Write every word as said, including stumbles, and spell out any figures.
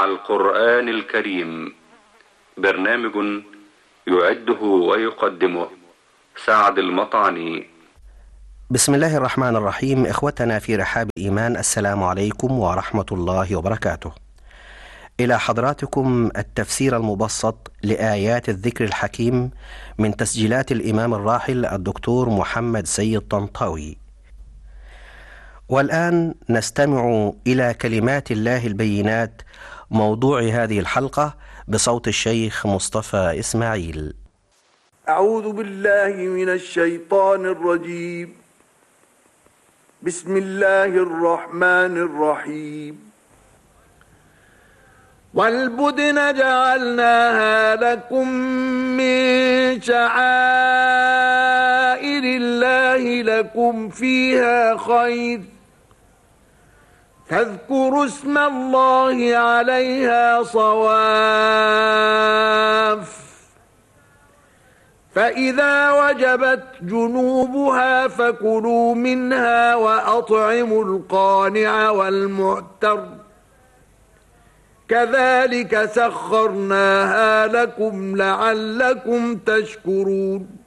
مع القرآن الكريم، برنامج يعده ويقدمه سعد المطعني. بسم الله الرحمن الرحيم. إخوتنا في رحاب الإيمان، السلام عليكم ورحمة الله وبركاته. إلى حضراتكم التفسير المبسط لآيات الذكر الحكيم من تسجيلات الإمام الراحل الدكتور محمد سيد طنطاوي. والآن نستمع إلى كلمات الله البينات، موضوع هذه الحلقة بصوت الشيخ مصطفى إسماعيل. أعوذ بالله من الشيطان الرجيم. بسم الله الرحمن الرحيم. والبدن جعلناها لكم من شعائر الله لكم فيها خير، فاذكروا اسم الله عليها صواف، فإذا وجبت جنوبها فكلوا منها وأطعموا القانع والمعتر، كذلك سخرناها لكم لعلكم تشكرون.